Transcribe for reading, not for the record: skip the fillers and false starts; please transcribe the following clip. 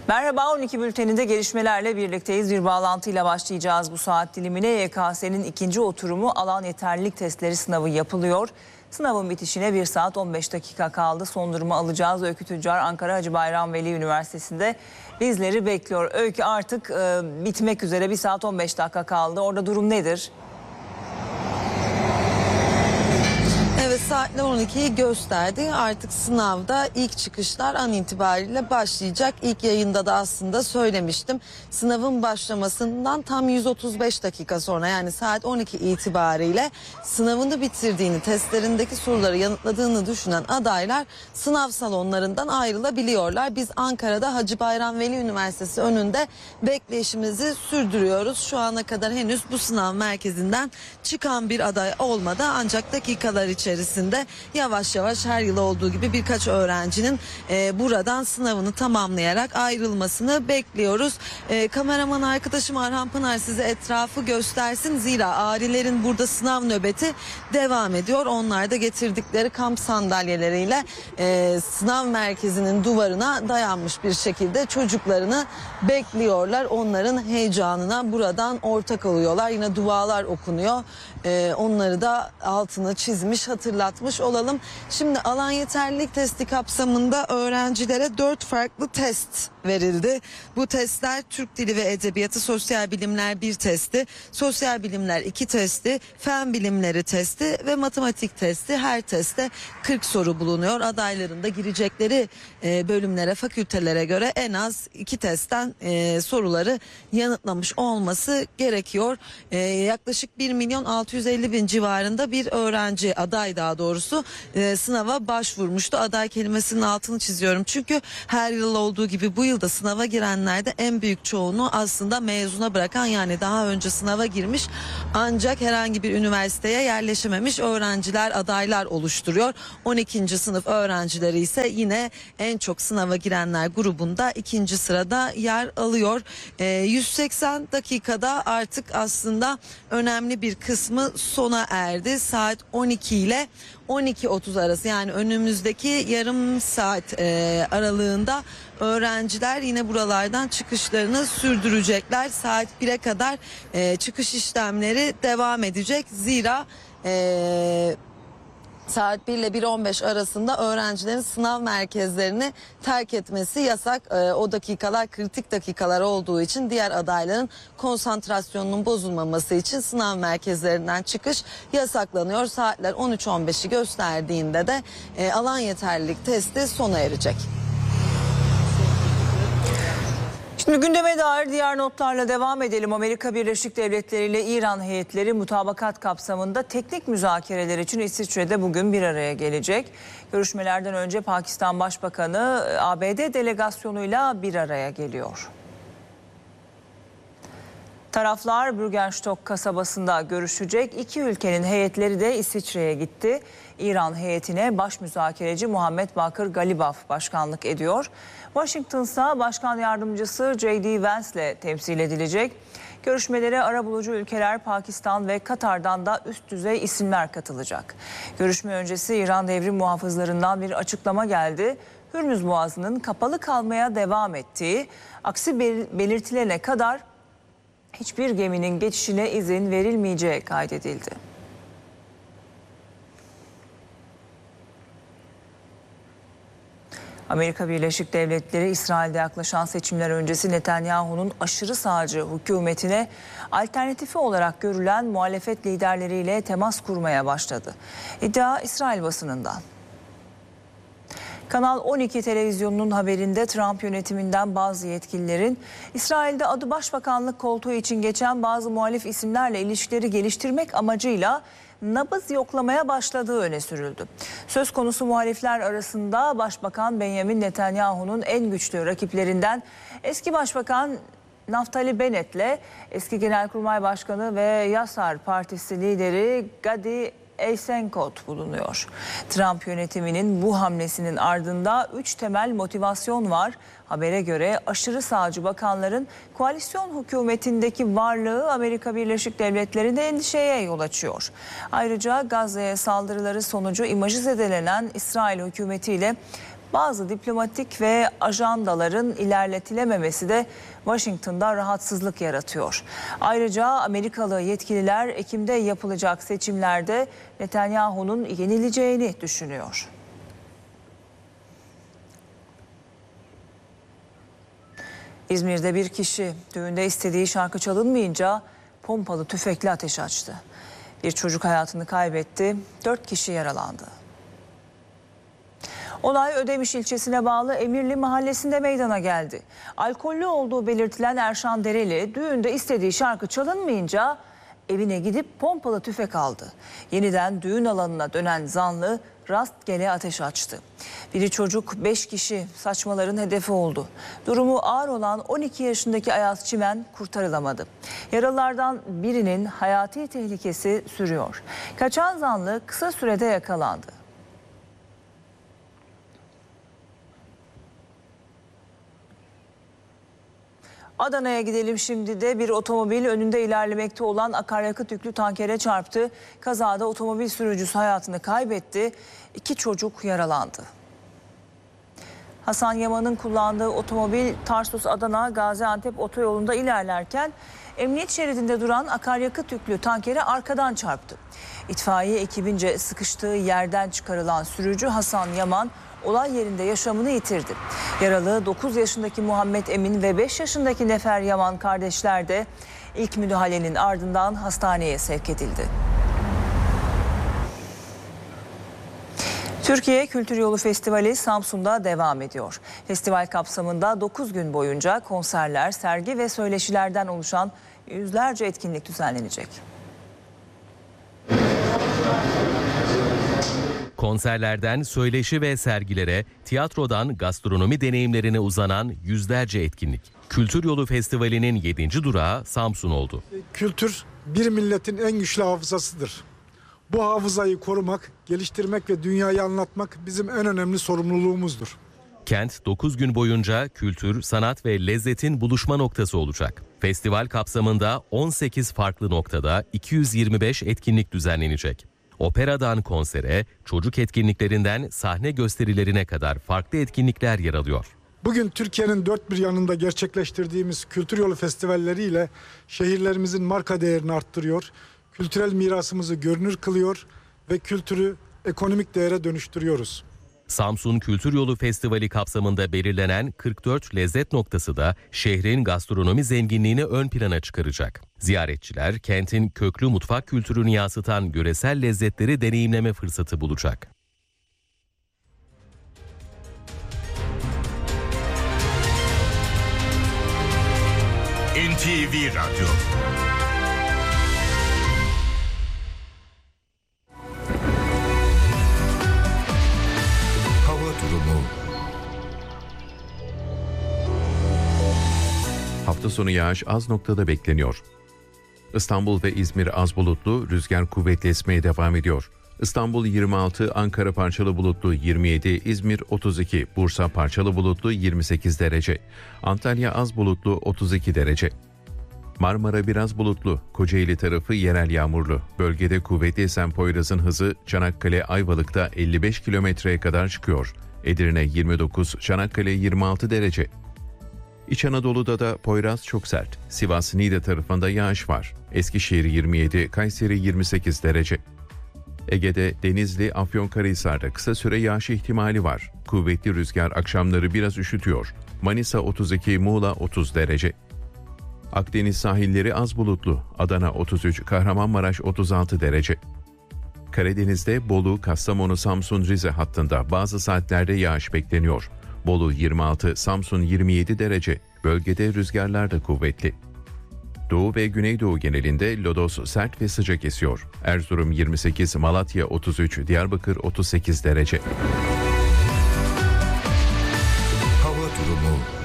Merhaba, 12 bülteninde gelişmelerle birlikteyiz. Bir bağlantıyla başlayacağız bu saat dilimine. YKS'nin ikinci oturumu alan yeterlilik testleri sınavı yapılıyor. Sınavın bitişine 1 saat 15 dakika kaldı. Son durumu alacağız. Öykü Tüccar Ankara Hacı Bayram Veli Üniversitesi'nde bizleri bekliyor. Öykü, artık bitmek üzere, 1 saat 15 dakika kaldı. Orada durum nedir? Evet, saatler 12'yi gösterdi. Artık sınavda ilk çıkışlar an itibariyle başlayacak. İlk yayında da aslında söylemiştim. Sınavın başlamasından tam 135 dakika sonra, yani saat 12 itibariyle sınavını bitirdiğini, testlerindeki soruları yanıtladığını düşünen adaylar sınav salonlarından ayrılabiliyorlar. Biz Ankara'da Hacı Bayram Veli Üniversitesi önünde bekleyişimizi sürdürüyoruz. Şu ana kadar henüz bu sınav merkezinden çıkan bir aday olmadı, ancak dakikalar içerisinde yavaş yavaş her yıl olduğu gibi birkaç öğrencinin buradan sınavını tamamlayarak ayrılmasını bekliyoruz. Kameraman arkadaşım Arhan Pınar size etrafı göstersin. Zira ailelerin burada sınav nöbeti devam ediyor. Onlar da getirdikleri kamp sandalyeleriyle sınav merkezinin duvarına dayanmış bir şekilde çocuklarını bekliyorlar. Onların heyecanına buradan ortak oluyorlar. Yine dualar okunuyor. Onları da altını çizmiş, hatırlatmış olalım. Şimdi alan yeterlilik testi kapsamında öğrencilere 4 farklı test verildi. Bu testler Türk Dili ve Edebiyatı, Sosyal Bilimler 1 testi, Sosyal Bilimler 2 testi, Fen Bilimleri testi ve Matematik testi. Her testte 40 soru bulunuyor. Adayların da girecekleri bölümlere, fakültelere göre en az 2 testten soruları yanıtlamış olması gerekiyor. Yaklaşık 1.650.000 civarında bir öğrenci, aday daha doğrusu, sınava başvurmuştu. Aday kelimesinin altını çiziyorum. Çünkü her yıl olduğu gibi bu yılda sınava girenlerde en büyük çoğunluğu aslında mezuna bırakan, yani daha önce sınava girmiş ancak herhangi bir üniversiteye yerleşememiş öğrenciler, adaylar oluşturuyor. 12. sınıf öğrencileri ise yine en çok sınava girenler grubunda 2. sırada yer alıyor. 180 dakikada artık aslında önemli bir kısmı sona erdi. Saat 12 ile 12.30 arası, yani önümüzdeki yarım saat aralığında öğrenciler yine buralardan çıkışlarını sürdürecekler. Saat 1'e kadar çıkış işlemleri devam edecek. Zira saat 1 ile 1.15 arasında öğrencilerin sınav merkezlerini terk etmesi yasak. O dakikalar kritik dakikalar olduğu için diğer adayların konsantrasyonunun bozulmaması için sınav merkezlerinden çıkış yasaklanıyor. Saatler 13.15'i gösterdiğinde de alan yeterlilik testi sona erecek. Şimdi gündeme dair diğer notlarla devam edelim. Amerika Birleşik Devletleri ile İran heyetleri mutabakat kapsamında teknik müzakereler için İsviçre'de bugün bir araya gelecek. Görüşmelerden önce Pakistan Başbakanı ABD delegasyonuyla bir araya geliyor. Taraflar Bürgenstock kasabasında görüşecek. İki ülkenin heyetleri de İsviçre'ye gitti. İran heyetine baş müzakereci Muhammed Bakır Galibaf başkanlık ediyor. Washington ise Başkan Yardımcısı J.D. Vance'le temsil edilecek. Görüşmelere arabulucu ülkeler Pakistan ve Katar'dan da üst düzey isimler katılacak. Görüşme öncesi İran devrim muhafızlarından bir açıklama geldi. Hürmüz Boğazı'nın kapalı kalmaya devam ettiği, aksi belirtilene kadar hiçbir geminin geçişine izin verilmeyeceği kaydedildi. Amerika Birleşik Devletleri, İsrail'de yaklaşan seçimler öncesi Netanyahu'nun aşırı sağcı hükümetine alternatifi olarak görülen muhalefet liderleriyle temas kurmaya başladı. İddia İsrail basınından. Kanal 12 televizyonunun haberinde Trump yönetiminden bazı yetkililerin İsrail'de adı başbakanlık koltuğu için geçen bazı muhalif isimlerle ilişkileri geliştirmek amacıyla nabız yoklamaya başladığı öne sürüldü. Söz konusu muhalifler arasında Başbakan Benjamin Netanyahu'nun en güçlü rakiplerinden eski Başbakan Naftali Bennett'le eski Genelkurmay Başkanı ve Yasar Partisi lideri Gadi Eisenkot bulunuyor. Trump yönetiminin bu hamlesinin ardında 3 temel motivasyon var. Habere göre aşırı sağcı bakanların koalisyon hükümetindeki varlığı Amerika Birleşik Devletleri'nde endişeye yol açıyor. Ayrıca Gazze'ye saldırıları sonucu imajı zedelenen İsrail hükümetiyle Bazı diplomatik ve ajandaların ilerletilememesi de Washington'da rahatsızlık yaratıyor. Ayrıca Amerikalı yetkililer Ekim'de yapılacak seçimlerde Netanyahu'nun yenileceğini düşünüyor. İzmir'de bir kişi düğünde istediği şarkı çalınmayınca pompalı tüfekle ateş açtı. Bir çocuk hayatını kaybetti, 4 kişi yaralandı. Olay Ödemiş ilçesine bağlı Emirli mahallesinde meydana geldi. Alkollü olduğu belirtilen Erşan Dereli düğünde istediği şarkı çalınmayınca evine gidip pompalı tüfek aldı. Yeniden düğün alanına dönen zanlı rastgele ateş açtı. Biri çocuk, 5 kişi saçmaların hedefi oldu. Durumu ağır olan 12 yaşındaki Ayaz Çimen kurtarılamadı. Yaralılardan birinin hayati tehlikesi sürüyor. Kaçan zanlı kısa sürede yakalandı. Adana'ya gidelim şimdi de. Bir otomobil önünde ilerlemekte olan akaryakıt yüklü tankere çarptı. Kazada otomobil sürücüsü hayatını kaybetti. 2 çocuk yaralandı. Hasan Yaman'ın kullandığı otomobil Tarsus-Adana Gaziantep otoyolunda ilerlerken emniyet şeridinde duran akaryakıt yüklü tankere arkadan çarptı. İtfaiye ekibince sıkıştığı yerden çıkarılan sürücü Hasan Yaman olay yerinde yaşamını yitirdi. Yaralı 9 yaşındaki Muhammed Emin ve 5 yaşındaki Nefer Yaman kardeşler de ilk müdahalenin ardından hastaneye sevk edildi. Türkiye Kültür Yolu Festivali Samsun'da devam ediyor. Festival kapsamında 9 gün boyunca konserler, sergi ve söyleşilerden oluşan yüzlerce etkinlik düzenlenecek. Konserlerden söyleşi ve sergilere, tiyatrodan gastronomi deneyimlerine uzanan yüzlerce etkinlik. Kültür Yolu Festivali'nin 7. durağı Samsun oldu. Kültür bir milletin en güçlü hafızasıdır. Bu hafızayı korumak, geliştirmek ve dünyayı anlatmak bizim en önemli sorumluluğumuzdur. Kent 9 gün boyunca kültür, sanat ve lezzetin buluşma noktası olacak. Festival kapsamında 18 farklı noktada 225 etkinlik düzenlenecek. Operadan konsere, çocuk etkinliklerinden sahne gösterilerine kadar farklı etkinlikler yer alıyor. Bugün Türkiye'nin dört bir yanında gerçekleştirdiğimiz Kültür Yolu festivalleriyle şehirlerimizin marka değerini arttırıyor, kültürel mirasımızı görünür kılıyor ve kültürü ekonomik değere dönüştürüyoruz. Samsun Kültür Yolu Festivali kapsamında belirlenen 44 lezzet noktası da şehrin gastronomi zenginliğini ön plana çıkaracak. Ziyaretçiler kentin köklü mutfak kültürünü yansıtan yöresel lezzetleri deneyimleme fırsatı bulacak. NTV Radyo. Hafta sonu yağış az noktada bekleniyor. İstanbul ve İzmir az bulutlu, rüzgar kuvvetli esmeye devam ediyor. İstanbul 26, Ankara parçalı bulutlu 27, İzmir 32, Bursa parçalı bulutlu 28 derece. Antalya az bulutlu 32 derece. Marmara biraz bulutlu, Kocaeli tarafı yerel yağmurlu. Bölgede kuvvetli esen Poyraz'ın hızı Çanakkale Ayvalık'ta 55 kilometreye kadar çıkıyor. Edirne 29, Çanakkale 26 derece. İç Anadolu'da da Poyraz çok sert. Sivas Niğde tarafında yağış var. Eskişehir 27, Kayseri 28 derece. Ege'de Denizli, Afyonkarahisar'da kısa süre yağış ihtimali var. Kuvvetli rüzgar akşamları biraz üşütüyor. Manisa 32, Muğla 30 derece. Akdeniz sahilleri az bulutlu. Adana 33, Kahramanmaraş 36 derece. Karadeniz'de Bolu, Kastamonu, Samsun, Rize hattında bazı saatlerde yağış bekleniyor. Bolu 26, Samsun 27 derece. Bölgede rüzgarlar da kuvvetli. Doğu ve Güneydoğu genelinde lodos sert ve sıcak esiyor. Erzurum 28, Malatya 33, Diyarbakır 38 derece. Hava durumu.